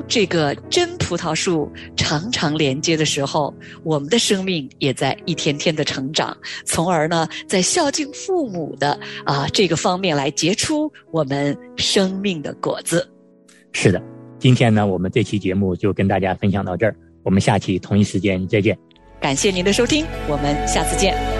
这个真葡萄树常常连接的时候，我们的生命也在一天天的成长，从而呢，在孝敬父母的这个方面来结出我们生命的果子。 是的，今天呢，我们这期节目就跟大家分享到这儿，我们下期同一时间再见。 感谢您的收听，我们下次见。